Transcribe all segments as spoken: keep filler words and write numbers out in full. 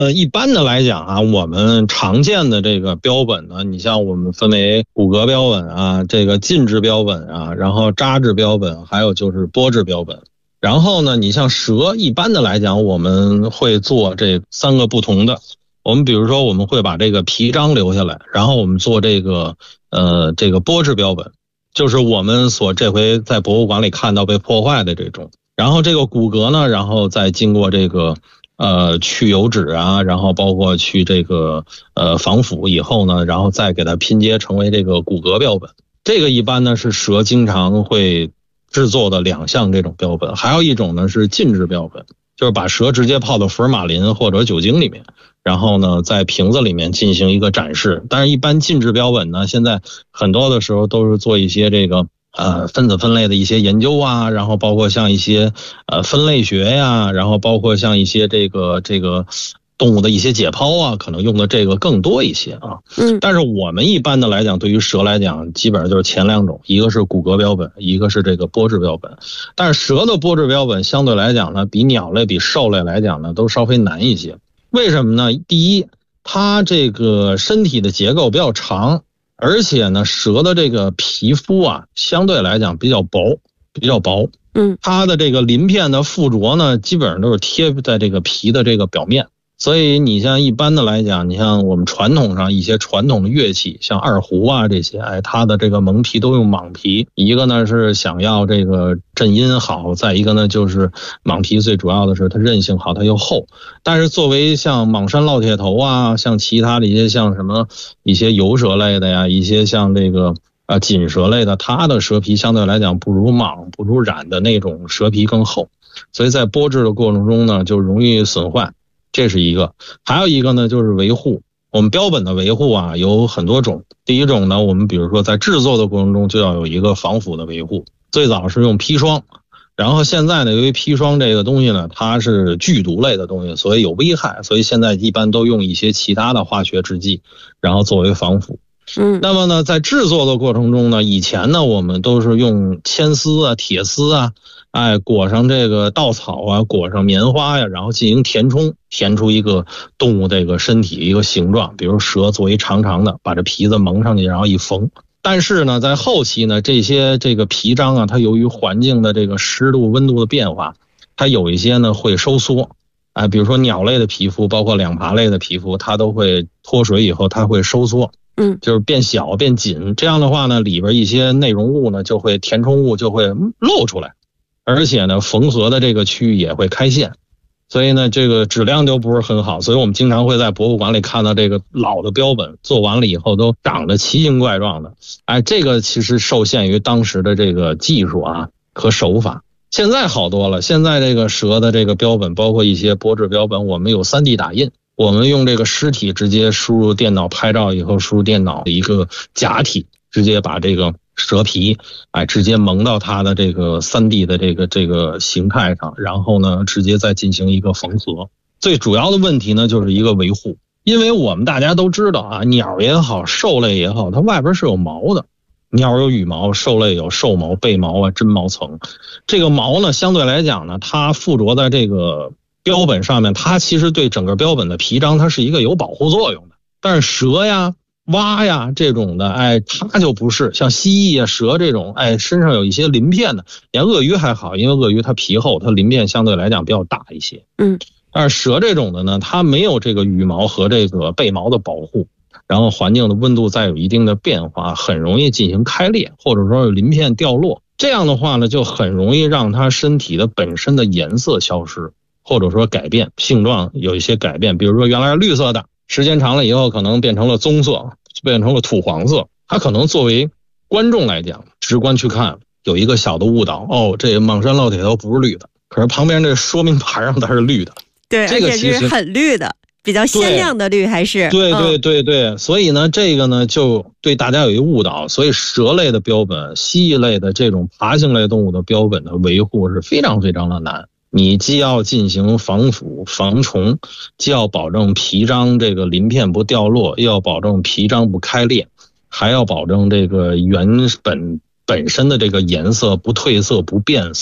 呃，一般的来讲啊，我们常见的这个标本呢，你像我们分为骨骼标本啊，这个浸质标本啊，然后扎质标本，还有就是剥质标本。然后呢，你像蛇，一般的来讲，我们会做这三个不同的。我们比如说，我们会把这个皮章留下来，然后我们做这个呃这个剥质标本，就是我们所这回在博物馆里看到被破坏的这种。然后这个骨骼呢，然后再经过这个呃去油脂啊，然后包括去这个呃防腐以后呢，然后再给它拼接成为这个骨骼标本。这个一般呢是蛇经常会制作的两项这种标本。还有一种呢是浸质标本，就是把蛇直接泡到福尔马林或者酒精里面，然后呢在瓶子里面进行一个展示。但是一般浸质标本呢，现在很多的时候都是做一些这个呃分子分类的一些研究啊，然后包括像一些呃分类学呀，然后包括像一些这个这个动物的一些解剖啊，可能用的这个更多一些啊。 嗯， 但是我们一般的来讲，对于蛇来讲，基本上就是前两种，一个是骨骼标本，一个是这个剥质标本。但是蛇的剥质标本相对来讲呢，比鸟类、比兽类来讲呢，都稍微难一些。为什么呢？第一，它这个身体的结构比较长，而且呢，蛇的这个皮肤啊，相对来讲比较薄，比较薄。 嗯， 它的这个鳞片的附着呢，基本上都是贴在这个皮的这个表面。所以你像一般的来讲，你像我们传统上一些传统的乐器，像二胡啊这些，哎，它的这个蒙皮都用蟒皮。一个呢是想要这个震音好，再一个呢就是蟒皮最主要的是它韧性好，它又厚。但是作为像蟒山烙铁头啊，像其他的一些像什么一些游蛇类的呀，一些像这个呃锦蛇类的，它的蛇皮相对来讲不如蟒不如蚺的那种蛇皮更厚，所以在剥制的过程中呢就容易损坏。这是一个。还有一个呢就是维护。我们标本的维护啊有很多种。第一种呢，我们比如说在制作的过程中就要有一个防腐的维护。最早是用砒霜，然后现在呢，由于砒霜这个东西呢它是剧毒类的东西，所以有危害，所以现在一般都用一些其他的化学制剂，然后作为防腐。 嗯， 那么呢，在制作的过程中呢，以前呢我们都是用铅丝啊、铁丝啊，哎，裹上这个稻草啊，裹上棉花呀，然后进行填充，填出一个动物这个身体一个形状，比如蛇做一长长的，把这皮子蒙上去，然后一缝。但是呢，在后期呢，这些这个皮章啊，它由于环境的这个湿度、温度的变化，它有一些呢会收缩。哎，比如说鸟类的皮肤，包括两爬类的皮肤，它都会脱水以后，它会收缩。 嗯， 就是变小变紧，这样的话呢，里边一些内容物呢就会填充物就会露出来，而且呢缝合的这个区域也会开线，所以呢这个质量就不是很好。所以我们经常会在博物馆里看到这个老的标本做完了以后都长得奇形怪状的。哎，这个其实受限于当时的这个技术啊和手法。现在好多了，现在这个蛇的这个标本，包括一些剥制标本，我们有 三 D 打印。我们用这个尸体直接输入电脑拍照以后，输入电脑的一个假体，直接把这个蛇皮哎直接蒙到它的这个 三 D 的这个这个形态上，然后呢直接再进行一个缝合。最主要的问题呢就是一个维护。因为我们大家都知道啊，鸟也好，兽类也好，它外边是有毛的。鸟有羽毛，兽类有兽毛、背毛啊、真毛层。这个毛呢相对来讲呢，它附着在这个标本上面，它其实对整个标本的皮章它是一个有保护作用的。但是蛇呀、蛙呀这种的，哎，它就不是。像蜥蜴啊、蛇这种，哎，身上有一些鳞片的。连鳄鱼还好，因为鳄鱼它皮厚，它鳞片相对来讲比较大一些。 嗯， 但是蛇这种的呢，它没有这个羽毛和这个背毛的保护，然后环境的温度再有一定的变化，很容易进行开裂，或者说鳞片掉落。这样的话呢，就很容易让它身体的本身的颜色消失。或者说改变性状有一些改变，比如说原来是绿色的，时间长了以后可能变成了棕色，变成了土黄色。它可能作为观众来讲直观去看有一个小的误导，哦，这蟒山烙铁头不是绿的，可是旁边这说明牌上它是绿的。 对， 这个其实而且是很绿的，比较鲜亮的绿还是对对对对、嗯、所以呢这个呢就对大家有一个误导。所以蛇类的标本、蜥蜴类的这种爬行类动物的标本的维护是非常非常的难。你既要进行防腐防虫，既要保证皮章这个鳞片不掉落，又要保证皮章不开裂，还要保证这个原本本身的这个颜色不褪色不变色。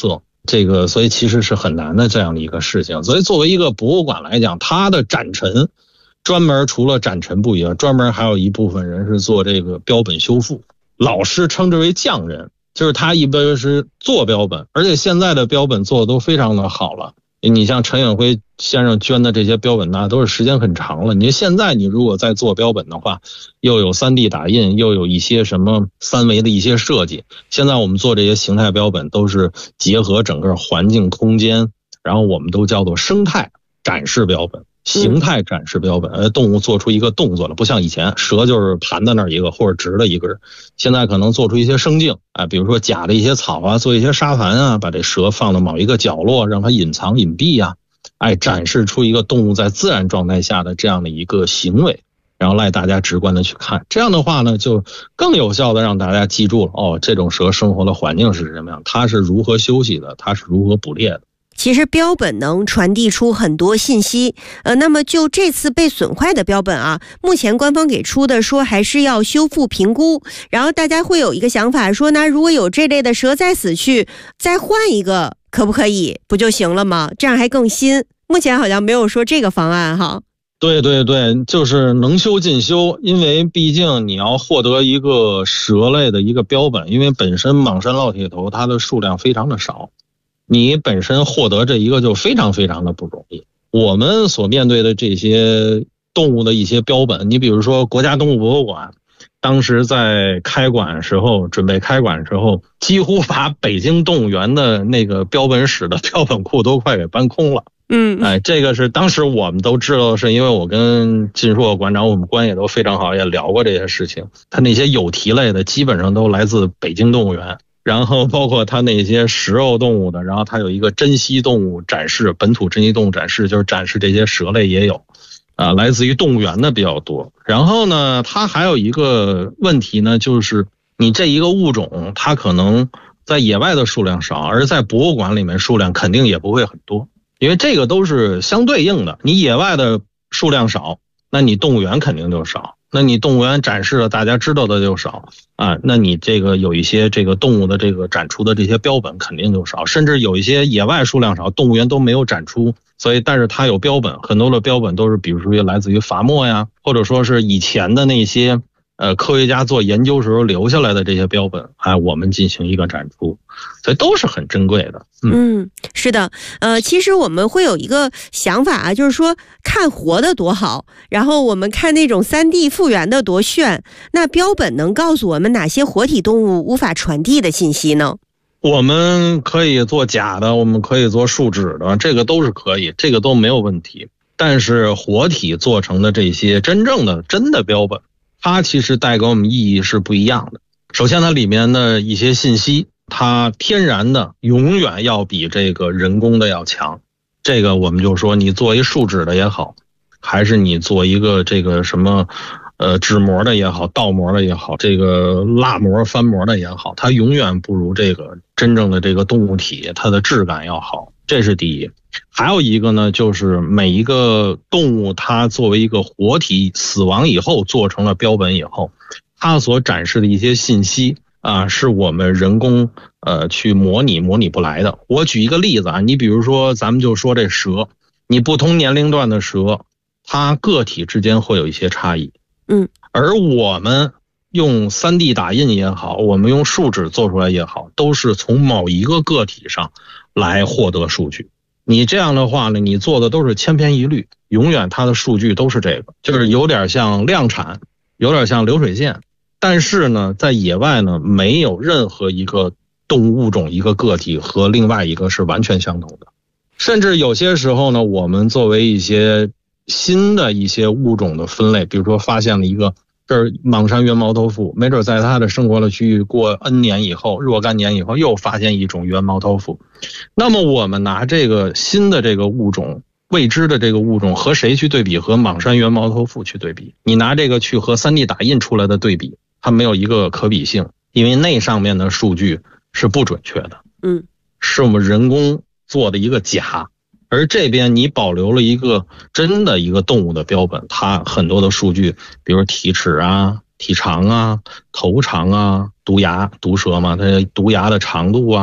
这个所以其实是很难的这样的一个事情。所以作为一个博物馆来讲，它的展陈专门除了展陈不一样，专门还有一部分人是做这个标本修复，老师称之为匠人，就是他一般是做标本，而且现在的标本做的都非常的好了。你像陈远辉先生捐的这些标本那都是时间很长了，你现在你如果再做标本的话，又有 三 D 打印，又有一些什么三维的一些设计，现在我们做这些形态标本都是结合整个环境空间，然后我们都叫做生态展示标本，形态展示标本，呃，动物做出一个动作了，不像以前蛇就是盘在那儿一个或者直的一个人，现在可能做出一些生境，哎，比如说假的一些草啊，做一些沙盘啊，把这蛇放到某一个角落，让它隐藏隐蔽啊，哎，展示出一个动物在自然状态下的这样的一个行为，然后来大家直观的去看，这样的话呢，就更有效的让大家记住了，哦，这种蛇生活的环境是什么样，它是如何休息的，它是如何捕猎的。 其实标本能传递出很多信息，呃，那么就这次被损坏的标本啊，目前官方给出的说还是要修复评估，然后大家会有一个想法说呢，如果有这类的蛇再死去，再换一个可不可以？不就行了吗？这样还更新。目前好像没有说这个方案哈。 对对对，就是能修尽修，因为毕竟你要获得一个蛇类的一个标本，因为本身蟒山烙铁头它的数量非常的少。你本身获得这一个就非常非常的不容易。我们所面对的这些动物的一些标本，你比如说国家动物博物馆，当时在开馆时候，准备开馆时候，几乎把北京动物园的那个标本室的标本库都快给搬空了。 嗯， 哎，这个是当时我们都知道，是因为我跟金硕馆长我们关系都非常好，也聊过这些事情。他那些有蹄类的基本上都来自北京动物园。然后包括它那些食肉动物的，然后它有一个珍稀动物展示，本土珍稀动物展示，就是展示这些蛇类也有，啊，来自于动物园的比较多。然后呢，它还有一个问题呢，就是你这一个物种，它可能在野外的数量少，而在博物馆里面数量肯定也不会很多，因为这个都是相对应的。你野外的数量少，那你动物园肯定就少。那你动物园展示的大家知道的就少啊，那你这个有一些这个动物的这个展出的这些标本肯定就少，甚至有一些野外数量少，动物园都没有展出，所以但是它有标本，很多的标本都是比如说来自于伐木呀，或者说是以前的那些呃科学家做研究时候留下来的这些标本，哎，我们进行一个展出，所以都是很珍贵的。 嗯, 嗯，是的，呃，其实我们会有一个想法啊，就是说看活的多好，然后我们看那种 三 D 复原的多炫。那标本能告诉我们哪些活体动物无法传递的信息呢？ 我们可以做假的，我们可以做树脂的，这个都是可以，这个都没有问题。但是活体做成的这些真正的真的标本，它其实带给我们意义是不一样的。首先它里面的一些信息，它天然的永远要比这个人工的要强。这个我们就说你做一树脂的也好，还是你做一个这个什么呃纸膜的也好，倒膜的也好，这个蜡膜翻膜的也好，它永远不如这个真正的这个动物体它的质感要好，这是第一。还有一个呢，就是每一个动物它作为一个活体死亡以后做成了标本以后，它所展示的一些信息啊，是我们人工呃去模拟模拟不来的。我举一个例子啊，你比如说咱们就说这蛇，你不同年龄段的蛇，它个体之间会有一些差异， 嗯， 而我们用 三 D 打印也好，我们用树脂做出来也好，都是从某一个个体上来获得数据。你这样的话呢，你做的都是千篇一律，永远它的数据都是这个，就是有点像量产，有点像流水线。但是呢，在野外呢，没有任何一个动物物种一个个体和另外一个是完全相同的。甚至有些时候呢，我们作为一些新的一些物种的分类，比如说发现了一个这是蟒山原毛头蝮，没准在它的生活的区域过 N 年以后，若干年以后又发现一种原毛头蝮，那么我们拿这个新的这个物种，未知的这个物种和谁去对比？和蟒山原毛头蝮去对比，你拿这个去和 三 D 打印出来的对比，它没有一个可比性，因为那上面的数据是不准确的， 嗯， 是我们人工做的一个假。而这边你保留了一个真的一个动物的标本，它很多的数据，比如体尺啊、体长啊、头长啊、毒牙，毒蛇嘛，它毒牙的长度啊，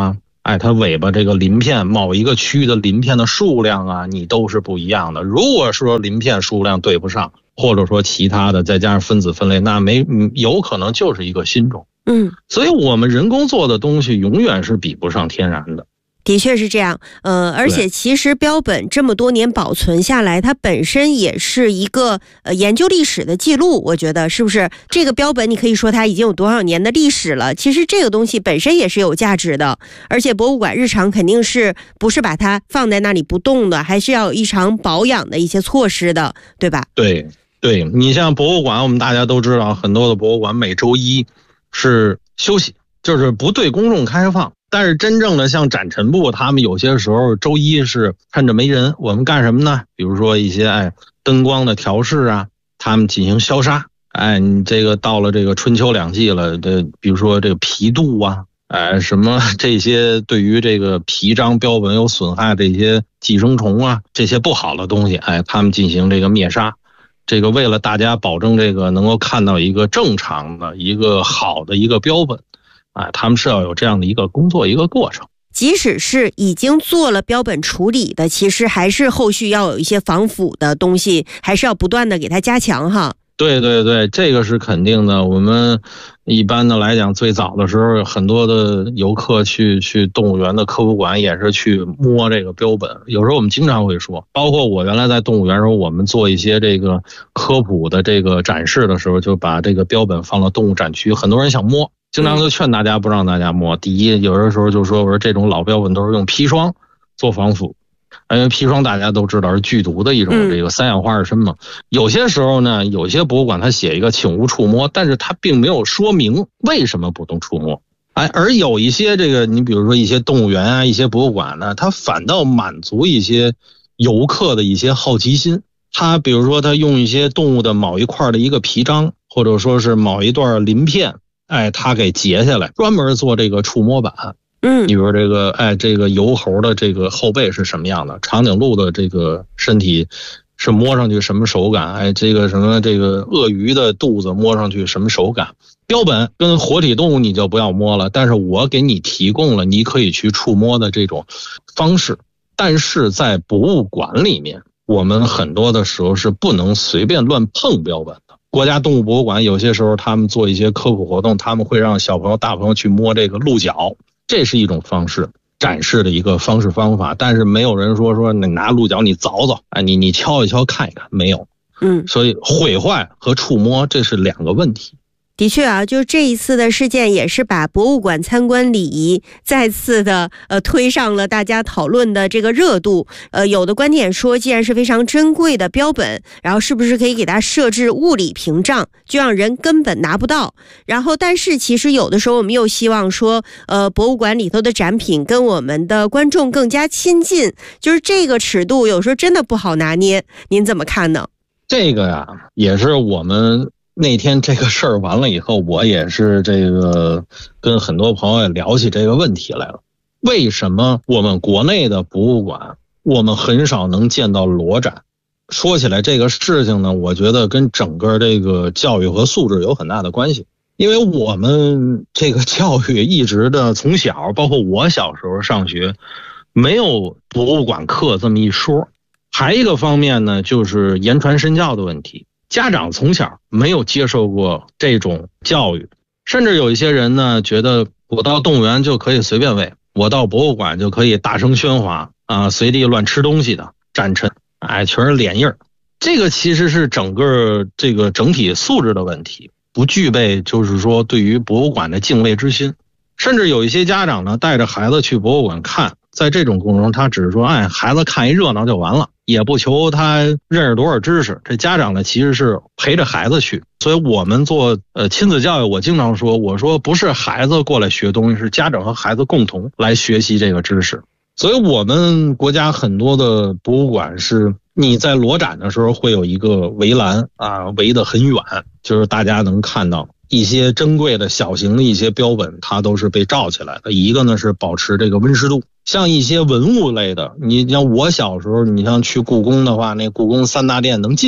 哎，它尾巴这个鳞片某一个区域的鳞片的数量啊，你都是不一样的。如果说鳞片数量对不上，或者说其他的再加上分子分类，那没有可能就是一个新种。 嗯， 所以我们人工做的东西永远是比不上天然的。 的确是这样，呃，而且其实标本这么多年保存下来，它本身也是一个呃研究历史的记录，我觉得是不是？这个标本你可以说它已经有多少年的历史了，其实这个东西本身也是有价值的，而且博物馆日常肯定是不是把它放在那里不动的，还是要有日常保养的一些措施的，对吧？ 对对，你像博物馆，我们大家都知道，很多的博物馆每周一是休息，就是不对公众开放。但是真正的像展陈部，他们有些时候周一是趁着没人，我们干什么呢？比如说一些哎灯光的调试啊，他们进行消杀。哎，你这个到了这个春秋两季了，这比如说这个皮肚啊，哎什么这些对于这个皮章标本有损害的这些寄生虫啊，这些不好的东西，哎，他们进行这个灭杀。这个为了大家保证这个能够看到一个正常的一个好的一个标本，哎，他们是要有这样的一个工作一个过程。 即使是已经做了标本处理的，其实还是后续要有一些防腐的东西，还是要不断的给它加强哈。 对对对，这个是肯定的。我们一般的来讲，最早的时候，很多的游客去去动物园的科普馆也是去摸这个标本。有时候我们经常会说，包括我原来在动物园的时候，我们做一些这个科普的这个展示的时候，就把这个标本放到动物展区，很多人想摸，经常就劝大家不让大家摸。第一，有的时候就说我说这种老标本都是用砒霜做防腐。因为砒霜大家都知道是剧毒的一种这个三氧化二砷嘛，有些时候呢，有些博物馆它写一个请勿触摸，但是它并没有说明为什么不能触摸。哎，而有一些这个你比如说一些动物园啊，一些博物馆呢，它反倒满足一些游客的一些好奇心。它比如说它用一些动物的某一块的一个皮章，或者说是某一段鳞片，哎，它给截下来，专门做这个触摸板。 嗯， 比如这个哎，这个疣猴的这个后背是什么样的？长颈鹿的这个身体是摸上去什么手感？哎，这个什么这个鳄鱼的肚子摸上去什么手感？标本跟活体动物你就不要摸了，但是我给你提供了你可以去触摸的这种方式。但是在博物馆里面，我们很多的时候是不能随便乱碰标本的。国家动物博物馆有些时候他们做一些科普活动，他们会让小朋友大朋友去摸这个鹿角，这是一种方式，展示的一个方式方法，但是没有人说说你拿鹿角你凿凿，哎，你你敲一敲看一看，没有。 嗯， 所以毁坏和触摸这是两个问题。 的确啊，就这一次的事件也是把博物馆参观礼仪再次的呃推上了大家讨论的这个热度。呃，有的观点说，既然是非常珍贵的标本，然后是不是可以给它设置物理屏障，就让人根本拿不到？然后，但是其实有的时候我们又希望说，呃，博物馆里头的展品跟我们的观众更加亲近，就是这个尺度有时候真的不好拿捏。您怎么看呢？ 这个呀，也是我们。那天这个事儿完了以后，我也是这个跟很多朋友也聊起这个问题来了。为什么我们国内的博物馆我们很少能见到裸展？说起来这个事情呢，我觉得跟整个这个教育和素质有很大的关系。因为我们这个教育一直的从小，包括我小时候上学，没有博物馆课这么一说。还一个方面呢，就是言传身教的问题。家长从小没有接受过这种教育，甚至有一些人呢觉得我到动物园就可以随便喂，我到博物馆就可以大声喧哗啊，随地乱吃东西的展陈，哎，全是脸印儿。这个其实是整个这个整体素质的问题，不具备就是说对于博物馆的敬畏之心。甚至有一些家长呢带着孩子去博物馆看，在这种过程中他只是说哎，孩子看一热闹就完了，也不求他认识多少知识。这家长呢其实是陪着孩子去。所以我们做呃亲子教育，我经常说，我说不是孩子过来学东西，是家长和孩子共同来学习这个知识。所以我们国家很多的博物馆是你在裸展的时候会有一个围栏啊，围得很远，就是大家能看到一些珍贵的小型的一些标本，它都是被罩起来的。一个呢是保持这个温湿度，像一些文物类的，你像我小时候，你像去故宫的话，那故宫三大殿能进去，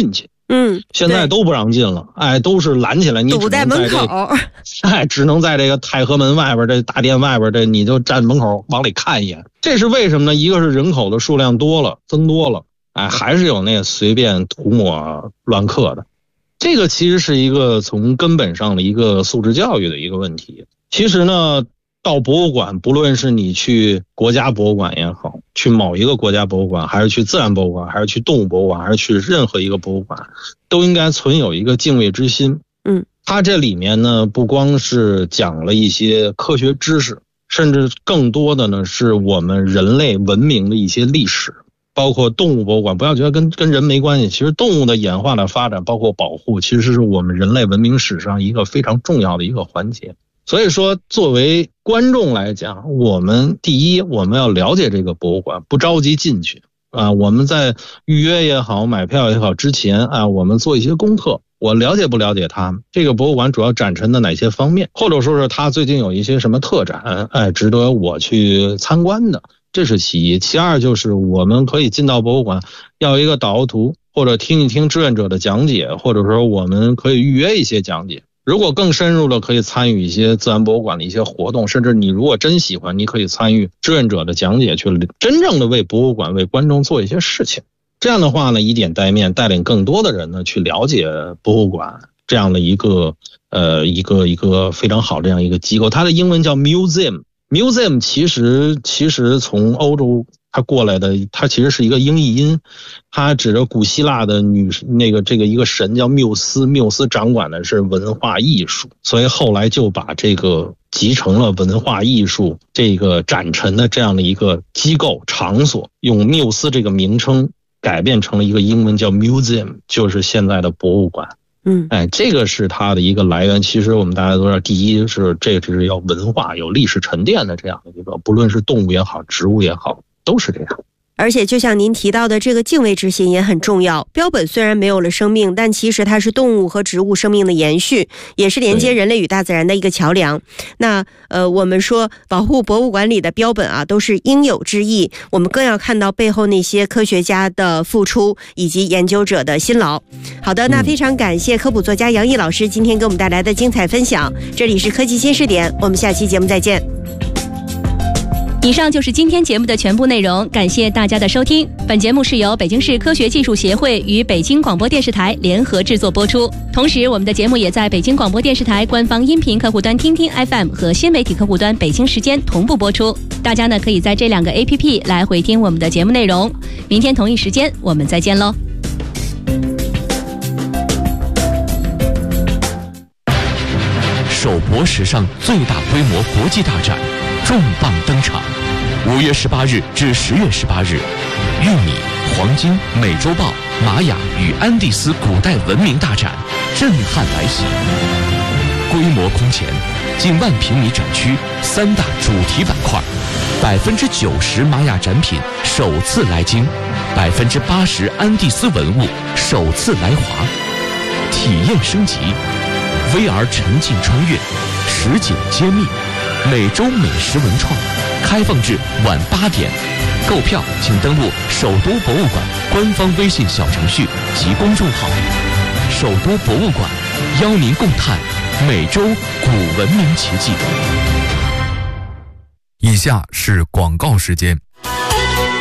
嗯， 现在都不让进了，哎，都是拦起来，你堵在门口， 哎，只能在这个太和门外边这大殿外边这，你就站门口往里看一眼。这是为什么呢？一个是人口的数量多了，增多了，哎，还是有那随便涂抹乱刻的。这个其实是一个从根本上的一个素质教育的一个问题。其实呢，到博物馆，不论是你去国家博物馆也好，去某一个国家博物馆，还是去自然博物馆，还是去动物博物馆，还是去任何一个博物馆，都应该存有一个敬畏之心。 嗯， 它这里面呢，不光是讲了一些科学知识，甚至更多的呢，是我们人类文明的一些历史。包括动物博物馆，不要觉得跟跟人没关系，其实动物的演化的发展，包括保护，其实是我们人类文明史上一个非常重要的一个环节。所以说，作为观众来讲，我们第一，我们要了解这个博物馆，不着急进去啊。我们在预约也好，买票也好之前啊，我们做一些功课。我了解不了解它这个博物馆主要展陈的哪些方面，或者说是它最近有一些什么特展，哎，值得我去参观的。这是其一。其二就是我们可以进到博物馆，要一个导游图，或者听一听志愿者的讲解，或者说我们可以预约一些讲解。如果更深入的，可以参与一些自然博物馆的一些活动，甚至你如果真喜欢，你可以参与志愿者的讲解，去真正的为博物馆、为观众做一些事情。这样的话呢，以点带面，带领更多的人呢去了解博物馆这样的一个呃一个一个非常好这样一个机构。它的英文叫 museum。museum 其实其实从欧洲它过来的，它其实是一个英译音，它指着古希腊的女那个这个一个神叫缪斯，缪斯掌管的是文化艺术，所以后来就把这个集成了文化艺术这个展陈的这样的一个机构场所，用缪斯这个名称改变成了一个英文叫 museum， 就是现在的博物馆。 嗯， 哎，这个是它的一个来源。其实我们大家都知道，第一是这是要文化有历史沉淀的这样的一个，不论是动物也好，植物也好，都是这样。 而且就像您提到的，这个敬畏之心也很重要。标本虽然没有了生命，但其实它是动物和植物生命的延续，也是连接人类与大自然的一个桥梁。那呃，我们说保护博物馆里的标本啊，都是应有之义。我们更要看到背后那些科学家的付出以及研究者的辛劳。好的，那非常感谢科普作家杨毅老师今天给我们带来的精彩分享。这里是科技新视点，我们下期节目再见。 以上就是今天节目的全部内容，感谢大家的收听。本节目是由北京市科学技术协会与北京广播电视台联合制作播出，同时我们的节目也在北京广播电视台官方音频客户端听听 F M 和新媒体客户端北京时间同步播出。大家呢可以在这两个 A P P 来回听我们的节目内容。明天同一时间我们再见喽。 首博史上最大规模国际大展重磅登场，五月十八日至十月十八日，玉米、黄金、美洲豹、玛雅与安第斯古代文明大展震撼来袭，规模空前，近万平米展区，三大主题板块，百分之九十玛雅展品首次来京，百分之八十安第斯文物首次来华，体验升级 ，V R 沉浸穿越，实景揭秘。美洲美食文创开放至晚八点，购票请登录首都博物馆官方微信小程序及公众号。首都博物馆邀您共探美洲古文明奇迹。 以下是广告时间。